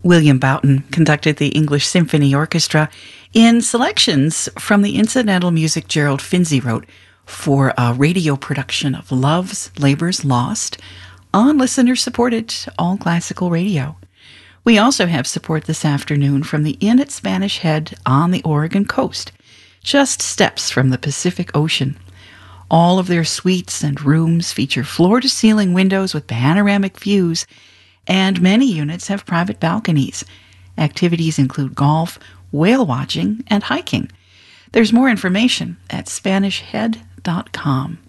William Boughton conducted the English Symphony Orchestra in selections from the incidental music Gerald Finzi wrote for a radio production of Love's Labour's Lost on listener-supported All Classical Radio. We also have support this afternoon from the Inn at Spanish Head on the Oregon coast, just steps from the Pacific Ocean. All of their suites and rooms feature floor-to-ceiling windows with panoramic views, and many units have private balconies. Activities include golf, whale watching, and hiking. There's more information at SpanishHead.com.